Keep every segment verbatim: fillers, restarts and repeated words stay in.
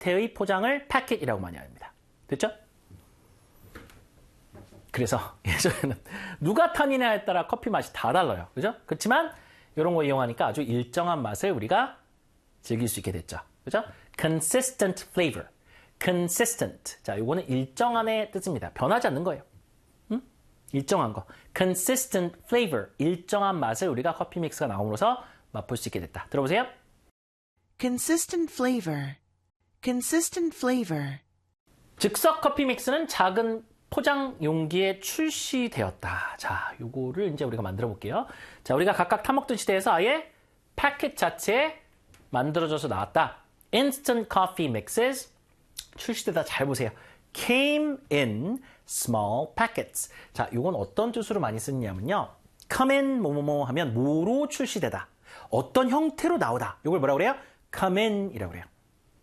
형태의 포장을 패킷이라고 많이 합니다. 됐죠? 그래서 예전에는 누가 타느냐에 따라 커피 맛이 다 달라요. 그죠? 그렇지만 이런 거 이용하니까 아주 일정한 맛을 우리가 즐길 수 있게 됐죠. 그죠? consistent flavor. consistent. 자, 요거는 일정한의 뜻입니다. 변하지 않는 거예요. 음? 일정한 거. consistent flavor. 일정한 맛을 우리가 커피 믹스가 나옴으로써 맛볼 수 있게 됐다. 들어보세요. consistent flavor. consistent flavor. 즉석 커피 믹스는 작은 포장 용기에 출시되었다. 자, 요거를 이제 우리가 만들어 볼게요. 자, 우리가 각각 타먹던 시대에서 아예 패킷 자체에 만들어져서 나왔다. Instant coffee mixes 출시되다. 잘 보세요. Came in small packets. 자, 요건 어떤 뜻으로 많이 쓰냐면요. Come in 뭐뭐뭐 하면 뭐로 출시되다. 어떤 형태로 나오다. 요걸 뭐라고 그래요? Come in이라고 그래요.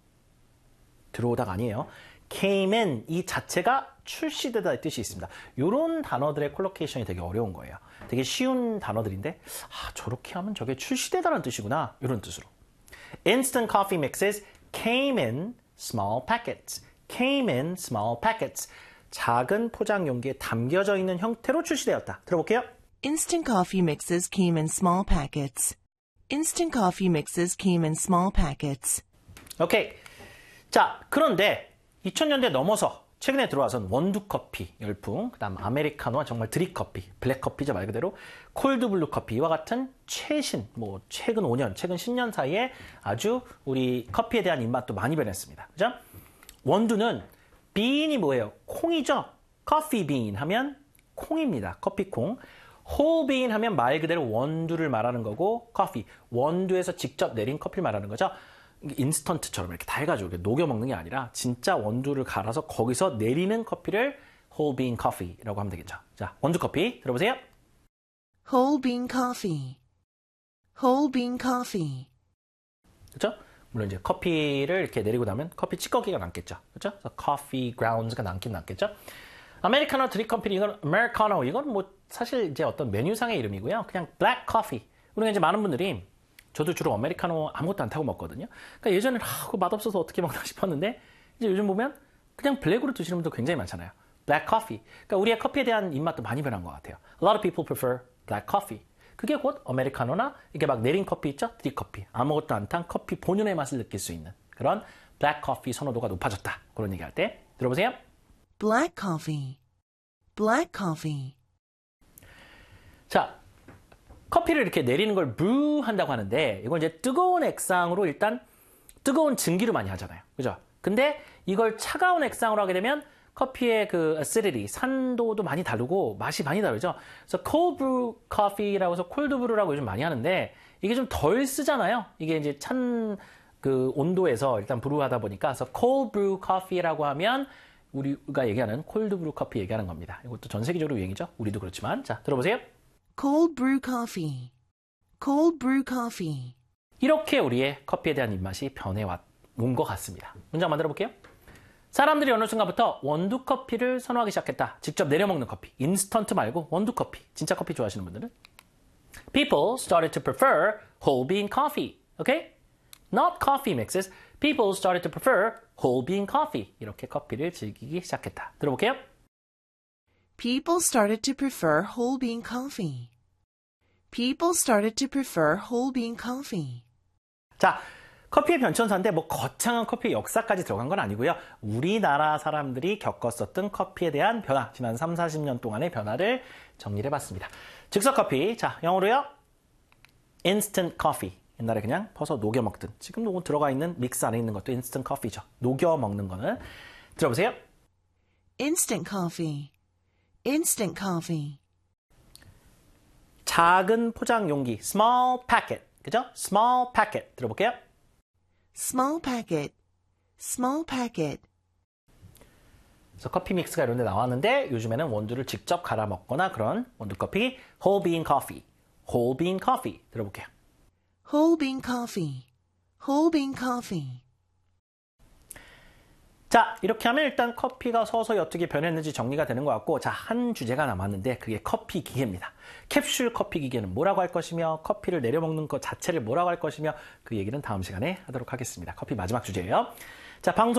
들어오다가 아니에요. Came in 이 자체가 출시되다의 뜻이 있습니다. 이런 단어들의 콜로케이션이 되게 어려운 거예요. 되게 쉬운 단어들인데 아, 저렇게 하면 저게 출시되다는 뜻이구나. 이런 뜻으로. Instant coffee mixes came in small packets. Came in small packets. 작은 포장 용기에 담겨져 있는 형태로 출시되었다. 들어볼게요. Instant coffee mixes came in small packets. Instant coffee mixes came in small packets. 오케이. 자, 그런데 이천 년대 넘어서 최근에 들어와선 원두커피 열풍, 그 다음 아메리카노와 정말 드립커피, 블랙커피죠 말 그대로, 콜드블루 커피와 같은 최신, 뭐 최근 오 년, 최근 십 년 사이에 아주 우리 커피에 대한 입맛도 많이 변했습니다. 그죠? 원두는 bean이 뭐예요? 콩이죠? 커피 bean 하면 콩입니다. 커피콩. whole bean 하면 말 그대로 원두를 말하는 거고 커피, 원두에서 직접 내린 커피를 말하는 거죠. 인스턴트처럼 이렇게 다 해가지고 녹여 먹는 게 아니라 진짜 원두를 갈아서 거기서 내리는 커피를 whole bean coffee라고 하면 되겠죠. 자, 원두 커피 들어보세요. Whole bean coffee. Whole bean coffee. 그렇죠? 물론 이제 커피를 이렇게 내리고 나면 커피 찌꺼기가 남겠죠. 그렇죠? 그래서 coffee grounds가 남긴 남겠죠. 아메리카노 드립커피 이건 아메리카노 이건 뭐 사실 이제 어떤 메뉴상의 이름이고요. 그냥 black coffee. 우리가 이제 많은 분들이 저도 주로 아메리카노 아무것도 안 타고 먹거든요. 그러니까 예전에는 아, 맛없어서 어떻게 먹나 싶었는데 이제 요즘 보면 그냥 블랙으로 드시는 분도 굉장히 많잖아요. black coffee. 그러니까 우리의 커피에 대한 입맛도 많이 변한 것 같아요. A lot of people prefer black coffee. 그게 곧 아메리카노나 이게 막 내린 커피 있죠? 드립 커피. 아무것도 안 탄 커피 본연의 맛을 느낄 수 있는 그런 black coffee 선호도가 높아졌다. 그런 얘기할 때 들어보세요. Black coffee. Black coffee. 자, 커피를 이렇게 내리는 걸 brew 한다고 하는데 이걸 이제 뜨거운 액상으로 일단 뜨거운 증기로 많이 하잖아요. 그죠? 근데 이걸 차가운 액상으로 하게 되면 커피의 그 acidity, 산도도 많이 다르고 맛이 많이 다르죠. 그래서 cold brew coffee라고 해서 cold brew라고 요즘 많이 하는데 이게 좀 덜 쓰잖아요. 이게 이제 찬 그 온도에서 일단 브루하다 보니까 그래서 cold brew coffee라고 하면 우리가 얘기하는 cold brew 커피 얘기하는 겁니다. 이것도 전 세계적으로 유행이죠. 우리도 그렇지만 자, 들어보세요. Cold brew coffee. Cold brew coffee. 이렇게 우리의 커피에 대한 입맛이 변해온 것 같습니다. 문장 만들어 볼게요. 사람들이 어느 순간부터 원두 커피를 선호하기 시작했다. 직접 내려먹는 커피. 인스턴트 말고 원두 커피. 진짜 커피 좋아하시는 분들은. People started to prefer whole bean coffee. Okay? Not coffee mixes. People started to prefer whole bean coffee. 이렇게 커피를 즐기기 시작했다. 들어볼게요. People started to prefer whole bean coffee. People started to prefer whole bean coffee. 자, 커피의 변천사인데 뭐 거창한 커피의 역사까지 들어간 건 아니고요. 우리나라 사람들이 겪었었던 커피에 대한 변화, 지난 삼, 사십 년 동안의 변화를 정리를 해봤습니다. 즉석 커피, 자, 영어로요. instant coffee. 옛날에 그냥 퍼서 녹여 먹든. 지금 요거 들어가 있는 믹스 안에 있는 것도 instant coffee죠. 녹여 먹는 거는. 들어보세요. Instant coffee. Instant coffee. 작은 포장 용기, small packet. 그죠? small packet. 들어볼게요. Small packet. Small packet. 그래서 커피 믹스가 이런 데 나왔는데 요즘에는 원두를 직접 갈아 먹거나 그런 원두 커피, whole bean coffee. whole bean coffee. 들어볼게요. Whole bean coffee. Whole bean coffee. 자, 이렇게 하면 일단 커피가 서서히 어떻게 변했는지 정리가 되는 것 같고, 자, 한 주제가 남았는데 그게 커피 기계입니다. 캡슐 커피 기계는 뭐라고 할 것이며 커피를 내려먹는 것 자체를 뭐라고 할 것이며 그 얘기는 다음 시간에 하도록 하겠습니다. 커피 마지막 주제예요. 자, 방송